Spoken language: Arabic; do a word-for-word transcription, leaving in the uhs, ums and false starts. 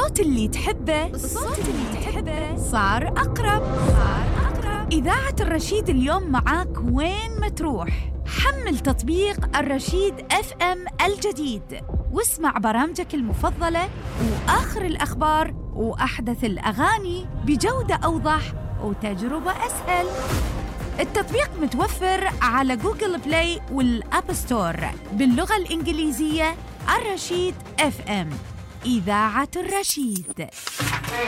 الصوت اللي تحبه الصوت اللي تحبه صار أقرب صار أقرب إذاعة الرشيد اليوم معاك وين ما تروح. حمل تطبيق الرشيد اف ام الجديد واسمع برامجك المفضلة وآخر الأخبار وأحدث الأغاني بجودة أوضح وتجربة أسهل. التطبيق متوفر على جوجل بلاي والأب ستور باللغة الإنجليزية. الرشيد اف ام، إذاعة الرشيد.